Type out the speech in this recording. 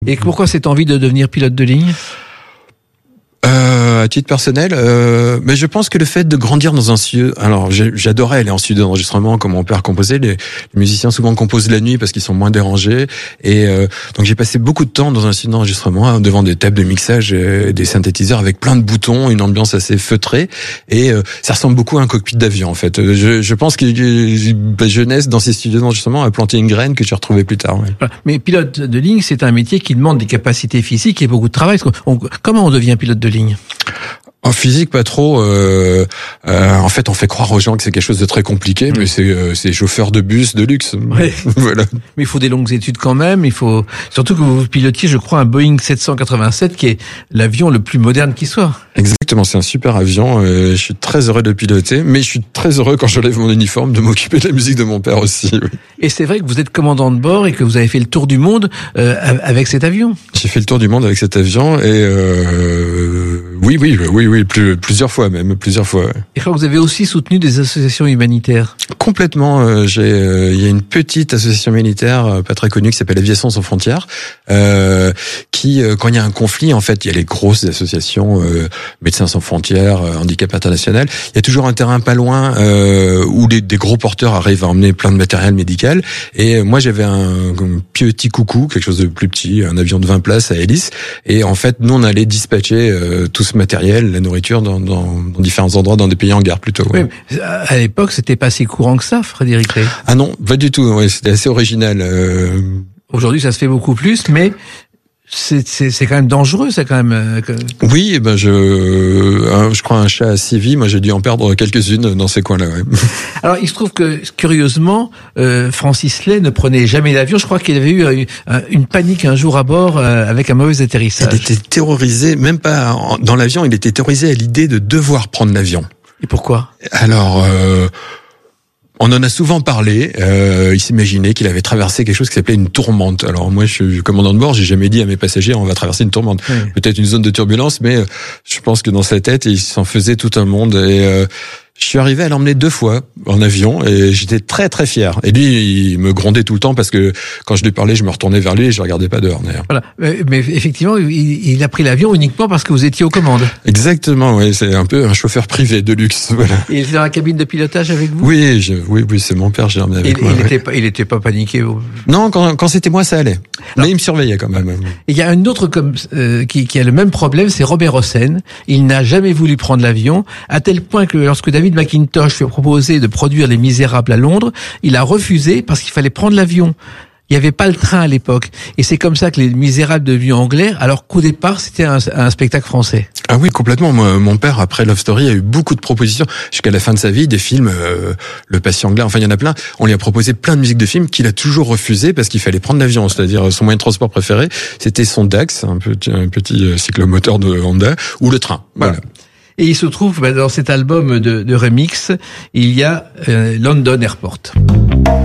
Et pourquoi cette envie de devenir pilote de ligne ? À titre personnel, mais je pense que le fait de grandir dans un studio, alors j'adorais aller en studio d'enregistrement comme mon père composait. Les musiciens souvent composent la nuit parce qu'ils sont moins dérangés, et donc j'ai passé beaucoup de temps dans un studio d'enregistrement devant des tables de mixage, des synthétiseurs avec plein de boutons, une ambiance assez feutrée, et ça ressemble beaucoup à un cockpit d'avion en fait. Je pense que ma jeunesse dans ces studios d'enregistrement a planté une graine que j'ai retrouvée plus tard. Ouais. Mais pilote de ligne, c'est un métier qui demande des capacités physiques et beaucoup de travail. Comment on devient pilote de ligne ? En physique, pas trop. En fait, on fait croire aux gens que c'est quelque chose de très compliqué, mais c'est chauffeur de bus de luxe. Ouais. Voilà. Mais il faut des longues études quand même. Il faut surtout que vous pilotiez, je crois, un Boeing 787, qui est l'avion le plus moderne qui soit. Exactement, c'est un super avion. Je suis très heureux de le piloter, mais je suis très heureux quand je lève mon uniforme de m'occuper de la musique de mon père aussi. Oui. Et c'est vrai que vous êtes commandant de bord et que vous avez fait le tour du monde avec cet avion. J'ai fait le tour du monde avec cet avion et oui, plusieurs fois même, plusieurs fois. Ouais. Et je crois que vous avez aussi soutenu des associations humanitaires. Complètement. Il y a une petite association militaire pas très connue qui s'appelle Aviation sans frontières, qui, quand il y a un conflit, en fait, il y a les grosses associations, Médecins sans frontières, Handicap International. Il y a toujours un terrain pas loin où des gros porteurs arrivent à emmener plein de matériel médical. Et moi, j'avais un petit coucou, quelque chose de plus petit, un avion de 20 places à hélice. Et en fait, nous, on allait dispatcher tout ce matériel, la nourriture, dans différents endroits, dans des pays en guerre plutôt. Ouais. Oui, à l'époque, c'était pas si courant que ça, Frédéric Rey. Ah non, pas du tout. Ouais, c'était assez original. Aujourd'hui, ça se fait beaucoup plus, mais c'est quand même dangereux, c'est quand même. Oui, je crois un chat à 6 vies. Moi, j'ai dû en perdre quelques-unes dans ces coins-là. Ouais. Alors, il se trouve que curieusement, Francis Lay ne prenait jamais l'avion. Je crois qu'il avait eu une panique un jour à bord avec un mauvais atterrissage. Il était terrorisé, même pas dans l'avion. Il était terrorisé à l'idée de devoir prendre l'avion. Et pourquoi ? Alors. On en a souvent parlé. Il s'imaginait qu'il avait traversé quelque chose qui s'appelait une tourmente. Alors moi, je suis commandant de bord, j'ai jamais dit à mes passagers on va traverser une tourmente. Oui. Peut-être une zone de turbulence, mais je pense que dans sa tête, il s'en faisait tout un monde. Et je suis arrivé à l'emmener 2 fois en avion et j'étais très très fier. Et lui, il me grondait tout le temps parce que quand je lui parlais, je me retournais vers lui et je regardais pas dehors d'ailleurs. Voilà. Mais effectivement, il a pris l'avion uniquement parce que vous étiez aux commandes. Exactement, oui. C'est un peu un chauffeur privé de luxe. Voilà. Et il était dans la cabine de pilotage avec vous ? Oui, oui, c'est mon père, j'ai emmené avec moi. Il était pas paniqué. Non, quand c'était moi, ça allait. Alors, mais il me surveillait quand même. Il y a un autre qui a le même problème, c'est Robert Hossein. Il n'a jamais voulu prendre l'avion, à tel point que lorsque David McIntosh lui a proposé de produire Les Misérables à Londres, il a refusé parce qu'il fallait prendre l'avion. Il n'y avait pas le train à l'époque. Et c'est comme ça que Les Misérables deviennent anglais, alors qu'au départ, c'était un spectacle français. Ah oui, complètement. Moi, mon père, après Love Story, a eu beaucoup de propositions. Jusqu'à la fin de sa vie, des films, Le Patient anglais, enfin, il y en a plein. On lui a proposé plein de musiques de films qu'il a toujours refusé parce qu'il fallait prendre l'avion. C'est-à-dire, son moyen de transport préféré, c'était son Dax, un petit cyclomoteur de Honda, ou le train. Voilà. Et il se trouve, dans cet album de remix, il y a London Airport.